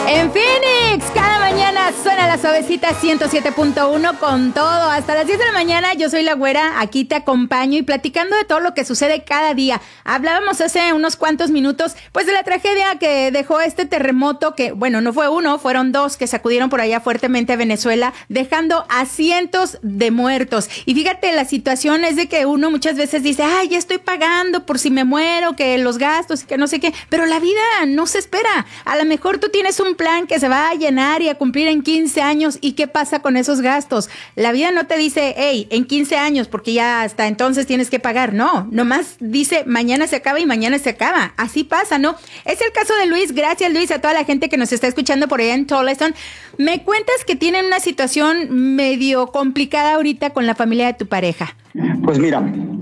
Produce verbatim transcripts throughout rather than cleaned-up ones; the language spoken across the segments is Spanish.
En Phoenix, cada mañana suena la suavecita ciento siete punto uno con todo. Hasta las diez de la mañana, yo soy la güera, aquí te acompaño y platicando de todo lo que sucede cada día. Hablábamos hace unos cuantos minutos, pues, de la tragedia que dejó este terremoto, que, bueno, no fue uno, fueron dos que sacudieron por allá fuertemente a Venezuela, dejando a cientos de muertos. Y fíjate, la situación es de que uno muchas veces dice, ay, ya estoy pagando por si me muero, que los gastos, que no sé qué, pero la vida no se espera. A lo mejor tú tienes un plan que se va a llenar y a cumplir en quince años, ¿y qué pasa con esos gastos? La vida no te dice, hey, en quince años, porque ya hasta entonces tienes que pagar. No, nomás dice, mañana se acaba y mañana se acaba. Así pasa, ¿no? Es el caso de Luis. Gracias, Luis, a toda la gente que nos está escuchando por allá en Tolleson. Me cuentas que tienen una situación medio complicada ahorita con la familia de tu pareja. Pues mira,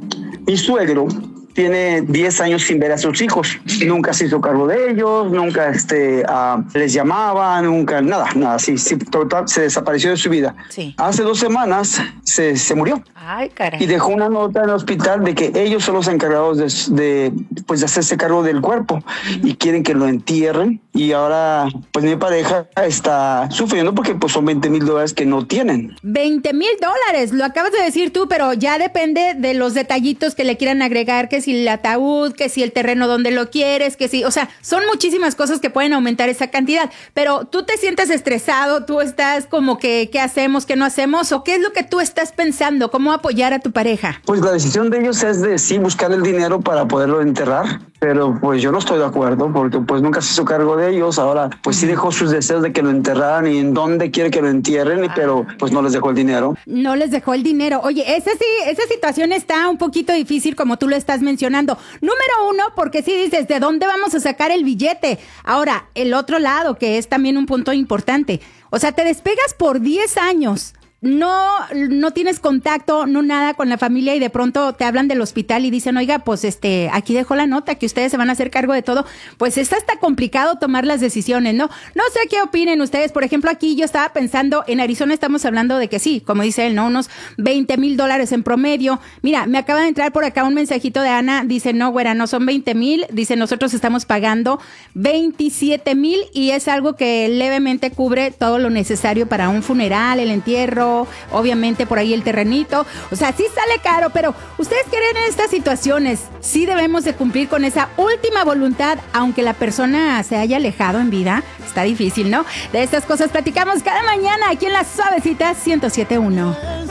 mi suegro tiene diez años sin ver a sus hijos. Nunca se hizo cargo de ellos, nunca este, uh, les llamaba, nunca, nada, nada. Sí, sí, total, se desapareció de su vida. Sí. Hace dos semanas se, se murió. Ay, caray. Y dejó una nota en el hospital de que ellos son los encargados de, de, pues, de hacerse cargo del cuerpo. Uh-huh. Y quieren que lo entierren. Y ahora, pues mi pareja está sufriendo porque pues son veinte mil dólares que no tienen. veinte mil dólares, lo acabas de decir tú, pero ya depende de los detallitos que le quieran agregar, que si el ataúd, que si el terreno donde lo quieres, que si, o sea, son muchísimas cosas que pueden aumentar esa cantidad. Pero tú te sientes estresado, tú estás como que, ¿qué hacemos, qué no hacemos? ¿O qué es lo que tú estás pensando? ¿Cómo apoyar a tu pareja? Pues la decisión de ellos es de sí buscar el dinero para poderlo enterrar. Pero pues yo no estoy de acuerdo porque pues nunca se hizo cargo de ellos. Ahora pues sí dejó sus deseos de que lo enterraran y en dónde quiere que lo entierren, pero pues no les dejó el dinero. No les dejó el dinero. Oye, esa sí, esa situación está un poquito difícil como tú lo estás mencionando. Número uno, porque sí dices, ¿de dónde vamos a sacar el billete? Ahora, el otro lado, que es también un punto importante. O sea, te despegas por diez años. No, no tienes contacto, no nada con la familia y de pronto te hablan del hospital y dicen, oiga, pues este, aquí dejó la nota que ustedes se van a hacer cargo de todo. Pues está hasta complicado tomar las decisiones, ¿no? No sé qué opinen ustedes. Por ejemplo, aquí yo estaba pensando, en Arizona estamos hablando de que sí, como dice él, ¿no? Unos veinte mil dólares en promedio. Mira, me acaba de entrar por acá un mensajito de Ana, dice, no, güera, no son veinte mil, dice, nosotros estamos pagando veintisiete mil y es algo que levemente cubre todo lo necesario para un funeral, el entierro, obviamente por ahí el terrenito, o sea, sí sale caro, pero ustedes creen en estas situaciones, sí debemos de cumplir con esa última voluntad, aunque la persona se haya alejado en vida. Está difícil, ¿no? De estas cosas platicamos cada mañana aquí en la Suavecita ciento siete punto uno.